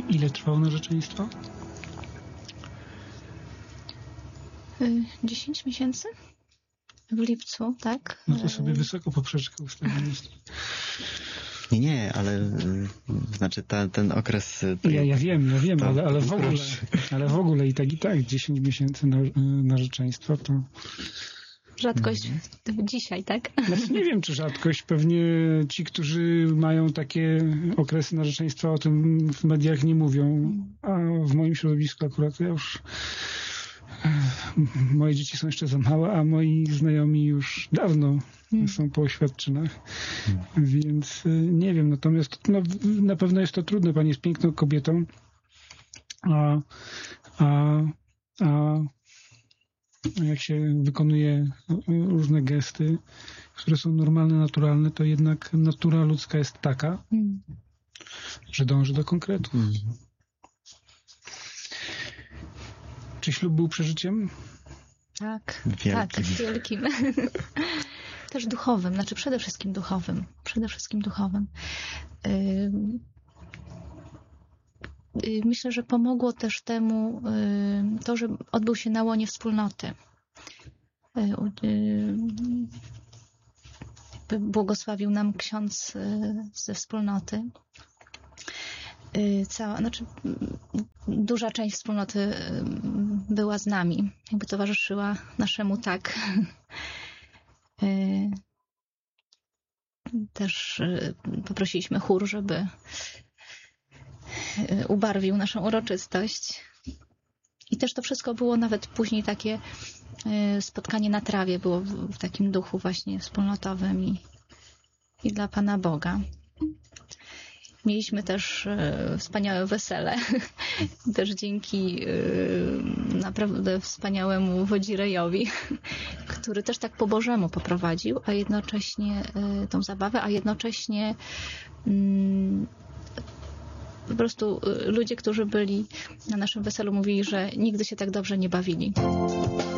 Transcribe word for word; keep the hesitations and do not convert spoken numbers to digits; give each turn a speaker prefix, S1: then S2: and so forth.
S1: ile trwało narzeczeństwo?
S2: Dziesięć miesięcy? W lipcu, tak?
S1: No to sobie wysoko poprzeczkę ustawiliście.
S3: Nie, nie, ale y, znaczy ta, ten okres...
S1: Ja, ja wiem, ja wiem,
S3: to,
S1: ale, ale w ogóle,
S3: proszę.
S1: ale w ogóle i tak i tak dziesięć miesięcy na, narzeczeństwa to...
S2: Rzadkość mhm. dzisiaj, tak?
S1: Znaczy nie wiem, czy rzadkość. Pewnie ci, którzy mają takie okresy narzeczeństwa, o tym w mediach nie mówią, a w moim środowisku akurat ja już... Moje dzieci są jeszcze za małe, a moi znajomi już dawno hmm. są po oświadczynach, hmm. więc nie wiem. Natomiast no, na pewno jest to trudne. Pani jest piękną kobietą, a, a, a jak się wykonuje różne gesty, które są normalne, naturalne, to jednak natura ludzka jest taka, hmm. że dąży do konkretu. Hmm. Czy ślub był przeżyciem?
S2: Tak,
S3: wielkim.
S2: tak, wielkim. Też duchowym, znaczy przede wszystkim duchowym. Przede wszystkim duchowym. Myślę, że pomogło też temu to, że odbył się na łonie wspólnoty. Błogosławił nam ksiądz ze wspólnoty. Cała, znaczy duża część wspólnoty była z nami, jakby towarzyszyła naszemu tak. Też poprosiliśmy chór, żeby ubarwił naszą uroczystość. I też to wszystko było nawet później takie spotkanie na trawie, było w takim duchu właśnie wspólnotowym i, i dla Pana Boga. Mieliśmy też e, wspaniałe wesele, też dzięki e, naprawdę wspaniałemu wodzirejowi, który też tak po Bożemu poprowadził, a jednocześnie e, tą zabawę, a jednocześnie mm, po prostu e, ludzie, którzy byli na naszym weselu, mówili, że nigdy się tak dobrze nie bawili.